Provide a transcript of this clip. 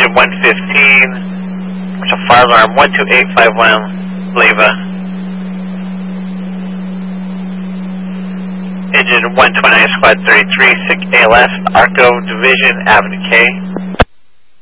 engine 115, so fire alarm 12851, Leva. Engine 129, Squad 33, SIC ALS, ARCO Division, Avenue K.